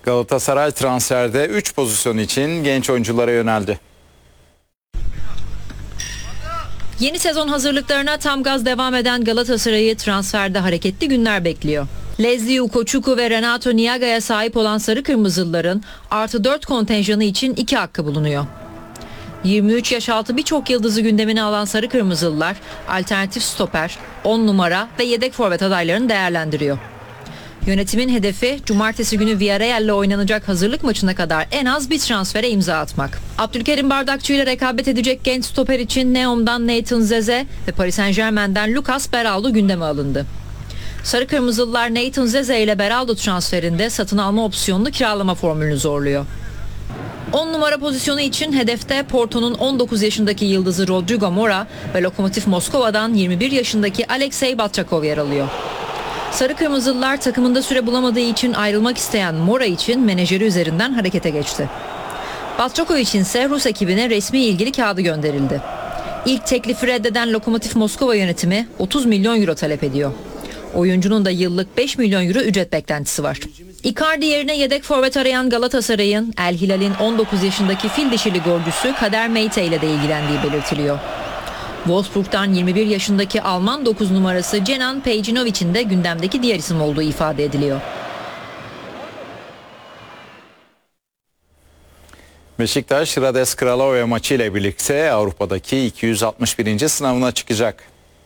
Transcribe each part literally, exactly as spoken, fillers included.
Galatasaray transferde üç pozisyon için genç oyunculara yöneldi. Yeni sezon hazırlıklarına tam gaz devam eden Galatasaray'ı transferde hareketli günler bekliyor. Leslie Ukochukwu ve Renato Niaga'ya sahip olan Sarı Kırmızılıların artı dört kontenjanı için iki hakkı bulunuyor. yirmi üç yaş altı birçok yıldızı gündemine alan Sarı Kırmızılılar alternatif stoper, on numara ve yedek forvet adaylarını değerlendiriyor. Yönetimin hedefi cumartesi günü Villarreal'le oynanacak hazırlık maçına kadar en az bir transfere imza atmak. Abdülkerim Bardakçı ile rekabet edecek genç stoper için Neom'dan Nathan Zeze ve Paris Saint-Germain'den Lucas Beraldo gündeme alındı. Sarı Kırmızılılar Nathan Zeze ile Beraldo transferinde satın alma opsiyonlu kiralama formülünü zorluyor. on numara pozisyonu için hedefte Porto'nun on dokuz yaşındaki yıldızı Rodrigo Mora ve Lokomotiv Moskova'dan yirmi bir yaşındaki Alexey Batrakov yer alıyor. Sarı Kırmızılılar takımında süre bulamadığı için ayrılmak isteyen Mora için menajeri üzerinden harekete geçti. Batrakov için ise Rus ekibine resmi ilgili kağıdı gönderildi. İlk teklifi reddeden Lokomotiv Moskova yönetimi otuz milyon euro talep ediyor. Oyuncunun da yıllık beş milyon euro ücret beklentisi var. Icardi yerine yedek forvet arayan Galatasaray'ın El Hilal'in on dokuz yaşındaki fil dişili golcüsü Kader Meite ile de ilgilendiği belirtiliyor. Wolfsburg'dan yirmi bir yaşındaki Alman dokuz numarası Cenan Pejcinovic'in de gündemdeki diğer isim olduğu ifade ediliyor. Beşiktaş, Rades Kralove maçı ile birlikte Avrupa'daki iki yüz altmış birinci sınavına çıkacak.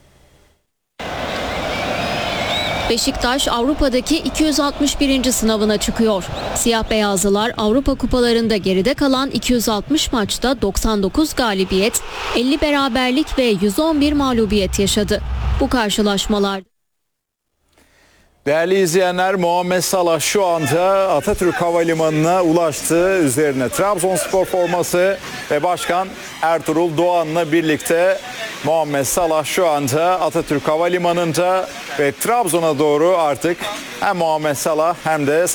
Beşiktaş Avrupa'daki iki yüz altmış birinci sınavına çıkıyor. Siyah beyazlılar Avrupa kupalarında geride kalan iki yüz altmış maçta doksan dokuz galibiyet, elli beraberlik ve yüz on bir mağlubiyet yaşadı. Bu karşılaşmalar Değerli izleyenler, Muhammed Salah şu anda Atatürk Havalimanı'na ulaştı. Üzerine Trabzonspor forması ve Başkan Ertuğrul Doğan'la birlikte Muhammed Salah şu anda Atatürk Havalimanı'nda ve Trabzon'a doğru artık hem Muhammed Salah hem de